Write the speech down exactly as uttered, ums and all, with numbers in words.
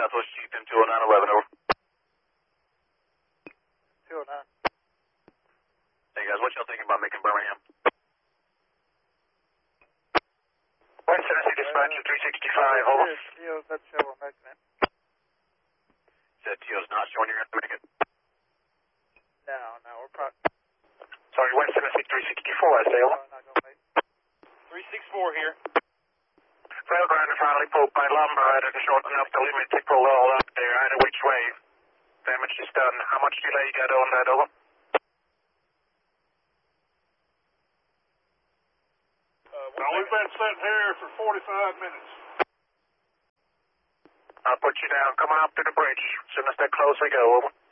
Southwest Chieftain two oh nine eleven, over. two oh nine. Hey guys, what y'all thinking about making Birmingham? West Tennessee Dispatcher three sixty-five, over. T O's not show we're making it. Said T O's not showing you're going to make it. No, no, we're probably Sorry, West Tennessee three sixty-four, I say, over. not going to make it. three six four here. Rail grinder finally pulled by lumber. I didn't shorten up the limit to pull all up there, either which way. Damage is done. How much delay you got on that, over? Well, we've been sitting here for forty-five minutes. I'll put you down. Coming up to the bridge. As soon as they're close, we go, over.